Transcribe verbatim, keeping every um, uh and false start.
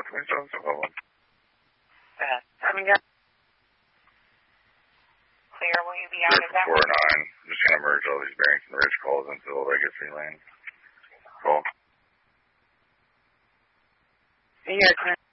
twenty-seven, so hold on. Uh, coming up. Clear, will you be out of that? four nine. I'm just going to merge all these Barrington Ridge calls until I get three lanes. Call. You're clear.